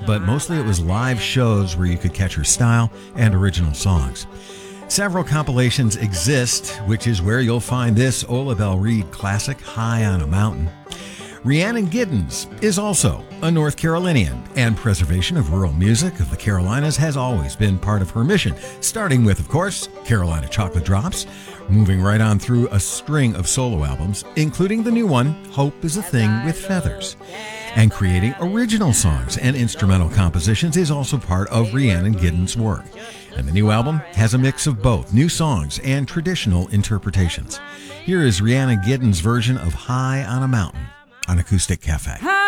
but mostly it was live shows where you could catch her style and original songs. Several compilations exist, which is where you'll find this Ola Belle Reed classic, High on a Mountain. Rhiannon Giddens is also a North Carolinian, and preservation of rural music of the Carolinas has always been part of her mission, starting with, of course, Carolina Chocolate Drops, moving right on through a string of solo albums, including the new one, Hope is a Thing with Feathers. And creating original songs and instrumental compositions is also part of Rhiannon Giddens' work. And the new album has a mix of both new songs and traditional interpretations. Here is Rhiannon Giddens' version of High on a Mountain on Acoustic Cafe.